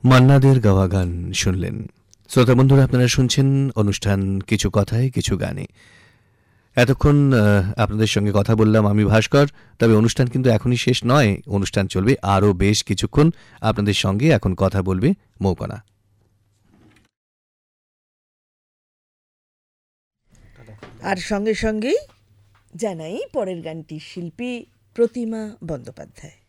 মান্নাদের গাওয়া গান শুনলেন। শ্রোতা বন্ধুরা, আপনারা শুনছেন অনুষ্ঠান কিছু কথায় কিছু গানে। এতক্ষণ আপনাদের সঙ্গে কথা বললাম আমি ভাস্কর। তবে অনুষ্ঠান কিন্তু এখনই শেষ নয়, অনুষ্ঠান চলবে আরও বেশ কিছুক্ষণ। আপনাদের সঙ্গে এখন কথা বলবে মৌকণা। আর সঙ্গে সঙ্গেই জানাই পরের গানটি শিল্পী প্রতিমা বন্দ্যোপাধ্যায়।